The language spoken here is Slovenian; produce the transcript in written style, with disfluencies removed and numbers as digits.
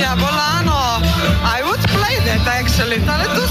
Andrea Bolano. I would play that actually. Tale tu